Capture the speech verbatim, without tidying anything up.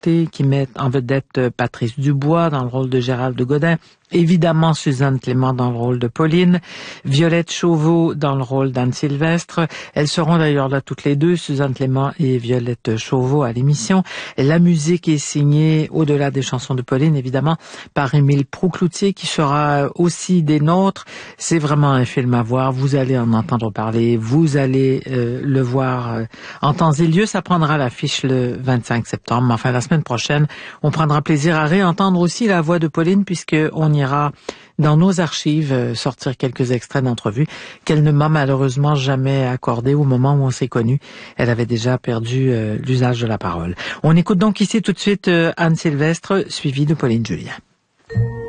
Côté qui met en vedette Patrice Dubois dans le rôle de Gérald de Godin. Évidemment, Suzanne Clément dans le rôle de Pauline, Violette Chauveau dans le rôle d'Anne Sylvestre. Elles seront d'ailleurs là toutes les deux, Suzanne Clément et Violette Chauveau à l'émission. La musique est signée, au-delà des chansons de Pauline, évidemment, par Émile Proucloutier qui sera aussi des nôtres. C'est vraiment un film à voir, vous allez en entendre parler, vous allez euh, le voir euh, en temps et lieu. Ça prendra l'affiche le vingt-cinq septembre, enfin la semaine prochaine. On prendra plaisir à réentendre aussi la voix de Pauline puisque on ira dans nos archives euh, sortir quelques extraits d'entrevues qu'elle ne m'a malheureusement jamais accordé au moment où on s'est connus. Elle avait déjà perdu euh, l'usage de la parole. On écoute donc ici tout de suite euh, Anne Sylvestre, suivie de Pauline Julien.